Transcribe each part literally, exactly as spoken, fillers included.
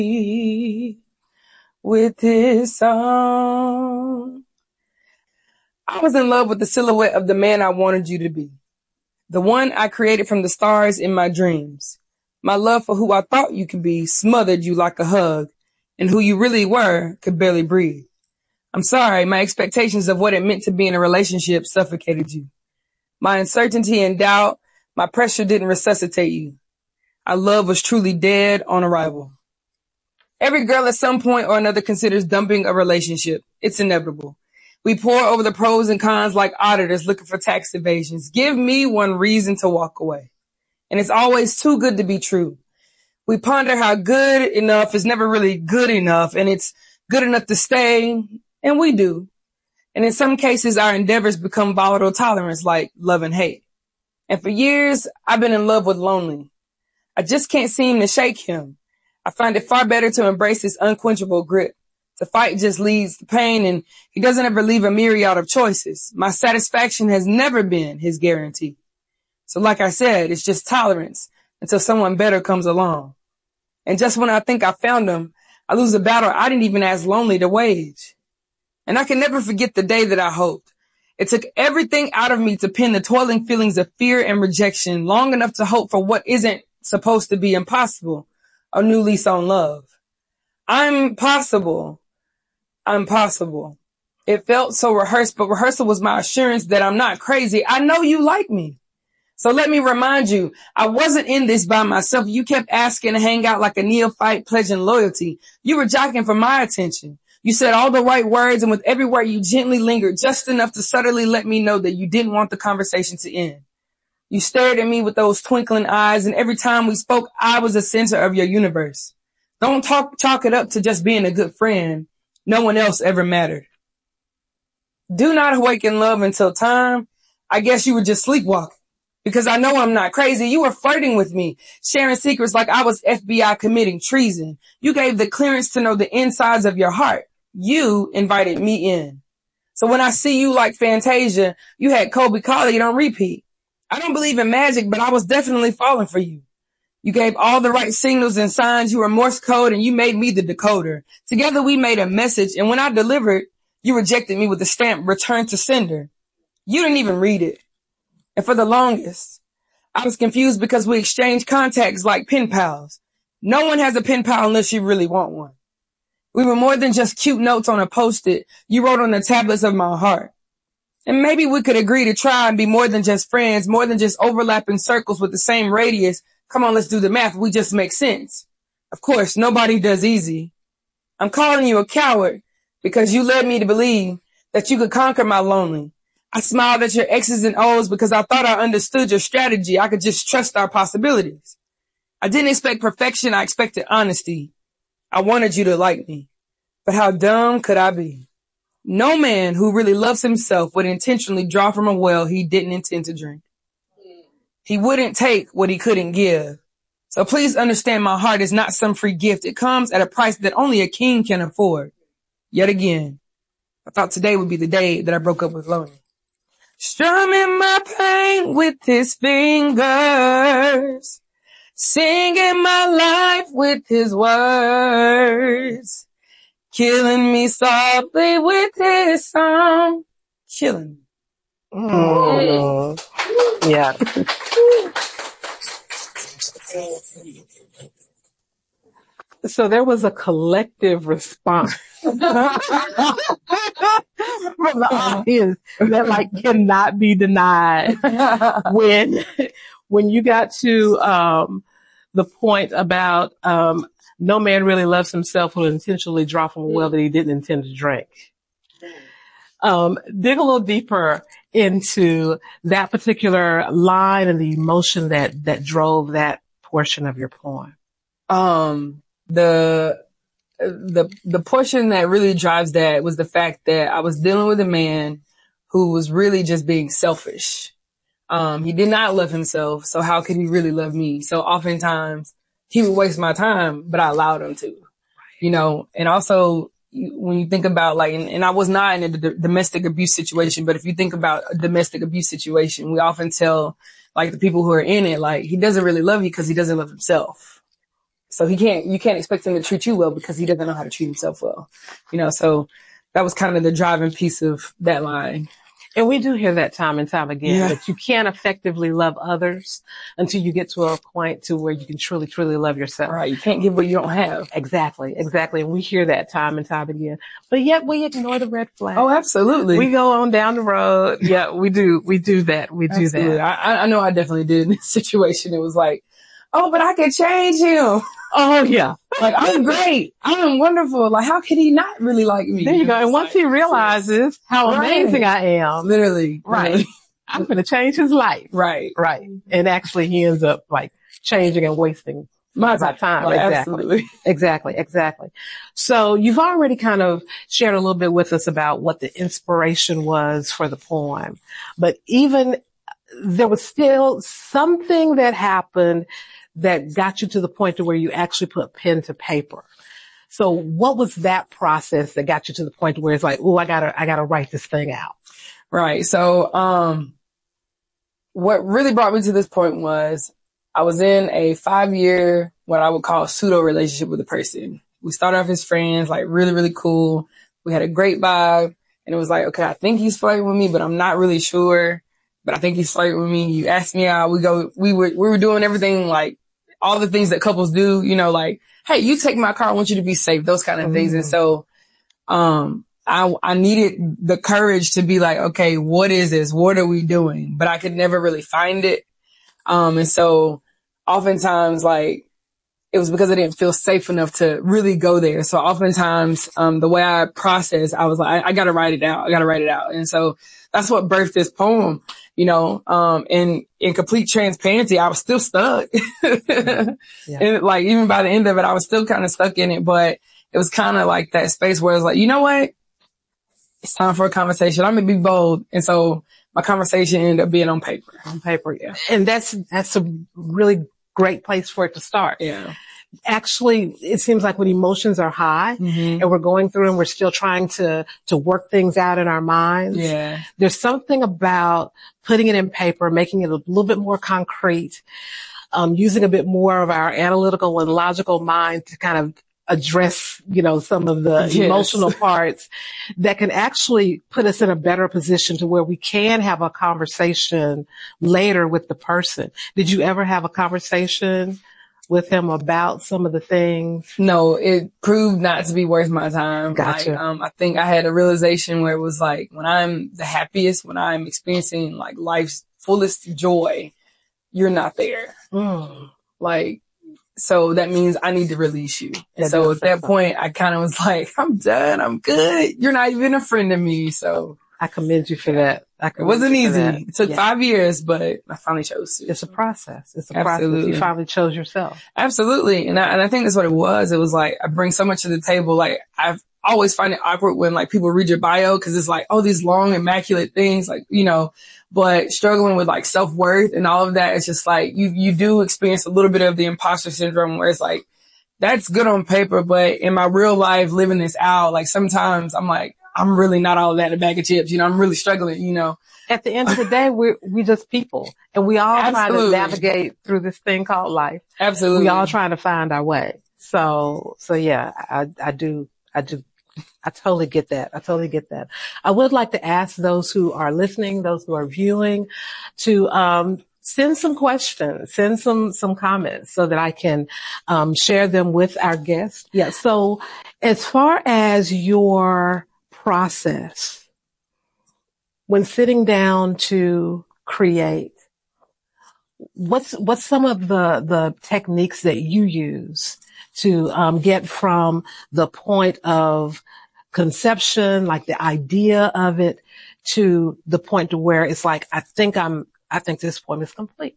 with his song. I was in love with the silhouette of the man I wanted you to be. The one I created from the stars in my dreams. My love for who I thought you could be smothered you like a hug, and who you really were could barely breathe. I'm sorry, my expectations of what it meant to be in a relationship suffocated you. My uncertainty and doubt, my pressure didn't resuscitate you. Our love was truly dead on arrival. Every girl at some point or another considers dumping a relationship. It's inevitable. We pore over the pros and cons like auditors looking for tax evasions. Give me one reason to walk away. And it's always too good to be true. We ponder how good enough is never really good enough, and it's good enough to stay, and we do. And in some cases, our endeavors become volatile tolerance like love and hate. And for years, I've been in love with lonely. I just can't seem to shake him. I find it far better to embrace his unquenchable grip. The fight just leads to pain, and he doesn't ever leave a myriad of choices. My satisfaction has never been his guarantee. So like I said, it's just tolerance until someone better comes along. And just when I think I found him, I lose a battle I didn't even ask lonely to wage. And I can never forget the day that I hoped. It took everything out of me to pin the toiling feelings of fear and rejection long enough to hope for what isn't supposed to be impossible, a new lease on love. I'm possible. I'm possible. It felt so rehearsed, but rehearsal was my assurance that I'm not crazy. I know you like me. So let me remind you, I wasn't in this by myself. You kept asking to hang out like a neophyte pledging loyalty. You were jockeying for my attention. You said all the right words, and with every word you gently lingered just enough to subtly let me know that you didn't want the conversation to end. You stared at me with those twinkling eyes, and every time we spoke, I was the center of your universe. Don't talk, chalk it up to just being a good friend. No one else ever mattered. Do not awaken love until time. I guess you were just sleepwalking. Because I know I'm not crazy. You were flirting with me, sharing secrets like I was F B I committing treason. You gave the clearance to know the insides of your heart. You invited me in. So when I see you like Fantasia, you had Kobe Collier on repeat. I don't believe in magic, but I was definitely falling for you. You gave all the right signals and signs. You were Morse code, and you made me the decoder. Together we made a message, and when I delivered, you rejected me with the stamp return to sender. You didn't even read it. And for the longest, I was confused because we exchanged contacts like pen pals. No one has a pen pal unless you really want one. We were more than just cute notes on a post-it. You wrote on the tablets of my heart. And maybe we could agree to try and be more than just friends, more than just overlapping circles with the same radius. Come on, let's do the math. We just make sense. Of course, nobody does easy. I'm calling you a coward because you led me to believe that you could conquer my lonely. I smiled at your X's and O's because I thought I understood your strategy. I could just trust our possibilities. I didn't expect perfection. I expected honesty. I wanted you to like me. But how dumb could I be? No man who really loves himself would intentionally draw from a well he didn't intend to drink. He wouldn't take what he couldn't give. So please understand, my heart is not some free gift. It comes at a price that only a king can afford. Yet again, I thought today would be the day that I broke up with Lonely. Strumming my pain with his fingers, singing my life with his words, killing me softly with his song, killing me. Mm. Yeah. So there was a collective response from the audience that like cannot be denied when when you got to um the point about um no man really loves himself who intentionally draw from a well that he didn't intend to drink. Um, dig a little deeper into that particular line and the emotion that that drove that portion of your poem. Um, the the the portion that really drives that was the fact that I was dealing with a man who was really just being selfish. Um, he did not love himself, so how could he really love me? So oftentimes he would waste my time, but I allowed him to, you know. And also, when you think about like, and, and I was not in a d- domestic abuse situation, but if you think about a domestic abuse situation, we often tell like the people who are in it, like, he doesn't really love you because he doesn't love himself. So he can't, you can't expect him to treat you well because he doesn't know how to treat himself well. You know, so that was kind of the driving piece of that line. And we do hear that time and time again, Yeah. that you can't effectively love others until you get to a point to where you can truly, truly love yourself. Right. You can't give what you don't have. Exactly. Exactly. And we hear that time and time again, but yet we ignore the red flag. Oh, absolutely. We go on down the road. Yeah, we do. We do that. We do Absolutely. that. I, I know I definitely did in this situation. It was like, oh, but I could change him. Oh yeah. Like, I'm great. I'm wonderful. Like, how could he not really like me? There you go. And once like, he realizes how right. amazing I am, literally, right, literally. I'm going to change his life. Right. Right. And actually he ends up like changing and wasting my my time. time. Like, exactly. Absolutely. Exactly. Exactly. So you've already kind of shared a little bit with us about what the inspiration was for the poem, but even there was still something that happened that got you to the point to where you actually put pen to paper. So what was that process that got you to the point where it's like, oh, I gotta, I gotta write this thing out? Right. So, um, what really brought me to this point was I was in a five year, what I would call pseudo relationship with a person. We started off as friends, like really, really cool. We had a great vibe and it was like, okay, I think he's flirting with me, but I'm not really sure, but I think he's flirting with me. You asked me out. We go, we were, we were doing everything like all the things that couples do, you know, like, hey, you take my car. I want you to be safe, those kind of mm-hmm. things. And so, um, I, I needed the courage to be like, okay, what is this? What are we doing? But I could never really find it. Um, and so oftentimes like it was because I didn't feel safe enough to really go there. So oftentimes, um, the way I process, I was like, I, I gotta write it out. I gotta write it out. And so that's what birthed this poem, you know, um, and in complete transparency, I was still stuck. yeah. And like, even by the end of it, I was still kind of stuck in it, but it was kind of like that space where it's like, you know what? It's time for a conversation. I'm going to be bold. And so my conversation ended up being on paper. On paper, yeah. And that's, that's a really great place for it to start. Yeah. Actually, it seems like when emotions are high mm-hmm. and we're going through and we're still trying to, to work things out in our minds. Yeah. There's something about putting it in paper, making it a little bit more concrete, um, using a bit more of our analytical and logical mind to kind of address, you know, some of the yes. emotional parts that can actually put us in a better position to where we can have a conversation later with the person. Did you ever have a conversation with him about some of the things? No, it proved not to be worth my time. Gotcha. Like, um, I think I had a realization where it was like, when I'm the happiest, when I'm experiencing like life's fullest joy, you're not there. Mm. Like, so that means I need to release you. And so at that point, I kind of was like, I'm done. I'm good. You're not even a friend to me. So I commend you for that. I it wasn't easy. That. It took yeah. five years, but I finally chose to. It's a process. It's a Absolutely. process. You finally chose yourself. Absolutely. And I, and I think that's what it was. It was like, I bring so much to the table. Like I've always find it awkward when like people read your bio because it's like, oh, these long, immaculate things, like, you know, but struggling with like self-worth and all of that. It's just like you, you do experience a little bit of the imposter syndrome where it's like, that's good on paper, but in my real life, living this out, like sometimes I'm like, I'm really not all of that in a bag of chips. You know, I'm really struggling, you know. At the end of the day, we're, we just people and we all Absolutely. trying to navigate through this thing called life. Absolutely. We all trying to find our way. So, so yeah, I, I do, I do. I totally get that. I totally get that. I would like to ask those who are listening, those who are viewing, to um send some questions, send some some comments so that I can um share them with our guests. Yeah. So as far as your process when sitting down to create, what's what's some of the the techniques that you use to um get from the point of conception, like the idea of it, to the point to where it's like, I think I'm, I think this poem is complete?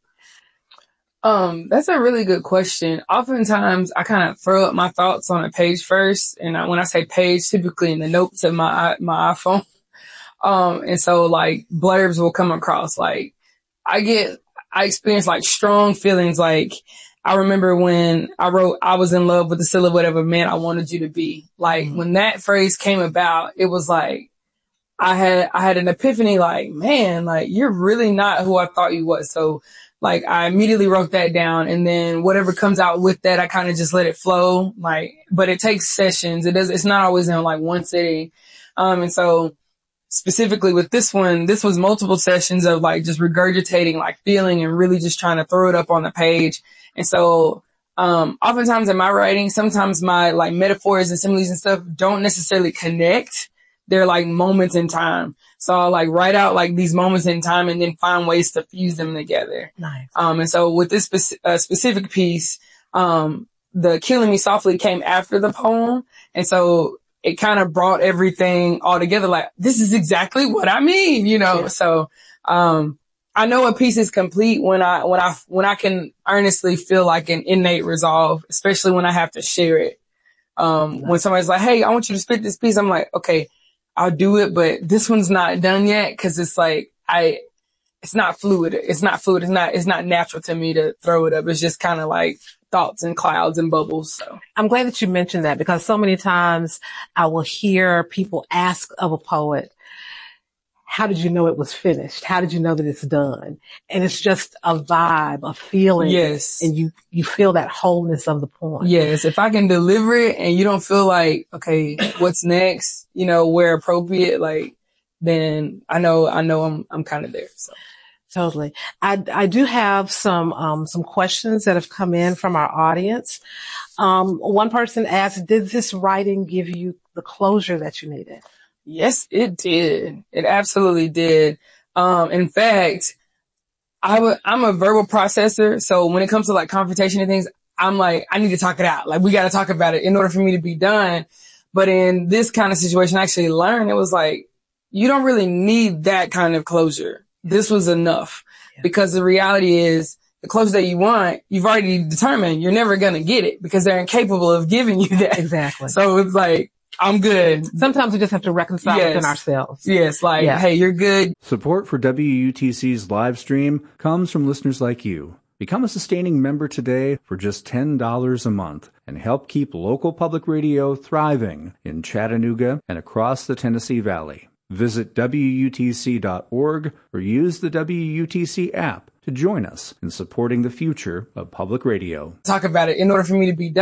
Um, that's a really good question. Oftentimes I kind of throw up my thoughts on a page first. And I, when I say page, typically in the notes of my, my iPhone. Um, and so like blurbs will come across. Like I get, I experience like strong feelings. Like I remember when I wrote, I was in love with the silhouette of a man I wanted you to be. Like mm-hmm. when that phrase came about, it was like, I had, I had an epiphany like, man, like you're really not who I thought you was. So like I immediately wrote that down, and then whatever comes out with that, I kind of just let it flow. Like, but it takes sessions. It does. It's not always in like one sitting. Um, and so specifically with this one, this was multiple sessions of like just regurgitating, like feeling and really just trying to throw it up on the page. And so, um, oftentimes in my writing, sometimes my like metaphors and similes and stuff don't necessarily connect. They're like moments in time. So I'll like write out like these moments in time and then find ways to fuse them together. Nice. Um, and so with this spe- uh, specific piece, um, the Killing Me Softly came after the poem. And so it kind of brought everything all together. Like, this is exactly what I mean, you know? Yeah. So, um, I know a piece is complete when I, when I, when I can earnestly feel like an innate resolve, especially when I have to share it. Um, nice. When somebody's like, hey, I want you to spit this piece, I'm like, okay, I'll do it, but this one's not done yet. Cause it's like, I, it's not fluid. It's not fluid. It's not, it's not natural to me to throw it up. It's just kind of like thoughts and clouds and bubbles. So I'm glad that you mentioned that, because so many times I will hear people ask of a poet, how did you know it was finished? How did you know that it's done? And it's just a vibe, a feeling. Yes. And you, you feel that wholeness of the poem. Yes. If I can deliver it and you don't feel like, okay, what's next, you know, where appropriate, like, then I know, I know I'm, I'm kind of there. So. Totally. I, I do have some, um, some questions that have come in from our audience. Um, one person asked, did this writing give you the closure that you needed? Yes, it did. It absolutely did. Um, in fact, I w- I'm a verbal processor. So when it comes to like confrontation and things, I'm like, I need to talk it out. Like, we got to talk about it in order for me to be done. But in this kind of situation, I actually learned it was like, you don't really need that kind of closure. This was enough, yeah. Because the reality is the closure that you want, you've already determined you're never going to get it because they're incapable of giving you that. Exactly. So it's like, I'm good. Sometimes we just have to reconcile yes. within ourselves. Yes, like, yeah. Hey, you're good. Support for W U T C's live stream comes from listeners like you. Become a sustaining member today for just ten dollars a month and help keep local public radio thriving in Chattanooga and across the Tennessee Valley. Visit W U T C dot org or use the W U T C app to join us in supporting the future of public radio. Talk about it in order for me to be done.